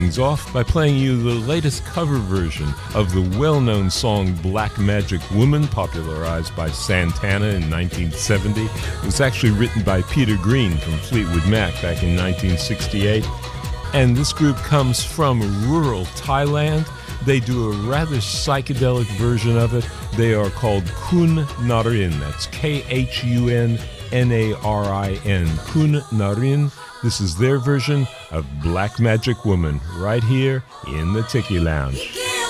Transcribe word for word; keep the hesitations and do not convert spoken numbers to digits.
things off by playing you the latest cover version of the well-known song Black Magic Woman, popularized by Santana in nineteen seventy. It was actually written by Peter Green from Fleetwood Mac back in nineteen sixty-eight. And this group comes from rural Thailand. They do a rather psychedelic version of it. They are called Kun Narin. That's K H U N N A R I N. Kun Narin. This is their version of Black Magic Woman right here in the Tiki Lounge.